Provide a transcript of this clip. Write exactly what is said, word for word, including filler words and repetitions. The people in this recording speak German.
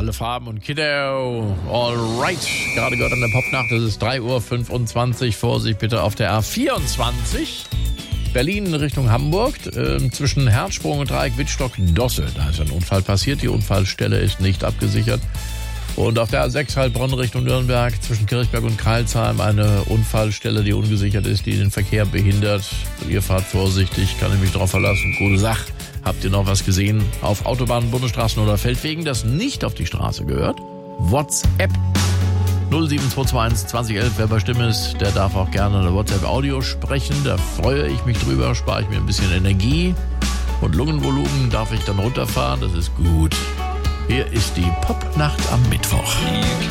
alle Farben und Kiddo. Alright, gerade gehört an der Popnacht, es ist drei Uhr fünfundzwanzig. Vorsicht bitte auf der A vierundzwanzig. Berlin in Richtung Hamburg, äh, zwischen Herzsprung und Dreieck Wittstock-Dosse. Da ist ein Unfall passiert, die Unfallstelle ist nicht abgesichert. Und auf der A sechs Heilbronn Richtung Nürnberg, zwischen Kirchberg und Kreilsheim, eine Unfallstelle, die ungesichert ist, die den Verkehr behindert. Ihr fahrt vorsichtig, kann ich mich drauf verlassen. Gute Sache. Habt ihr noch was gesehen auf Autobahnen, Bundesstraßen oder Feldwegen, das nicht auf die Straße gehört? WhatsApp null sieben zwei zwei eins zwanzig elf, wer bei Stimme ist, der darf auch gerne eine WhatsApp-Audio sprechen. Da freue ich mich drüber, spare ich mir ein bisschen Energie. Und Lungenvolumen darf ich dann runterfahren, das ist gut. Hier ist die Popnacht am Mittwoch.